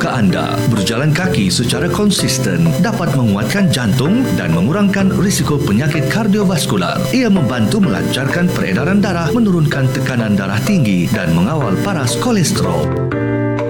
muka anda. Berjalan kaki secara konsisten dapat menguatkan jantung dan mengurangkan risiko penyakit kardiovaskular. Ia membantu melancarkan peredaran darah, menurunkan tekanan darah tinggi dan mengawal paras kolesterol.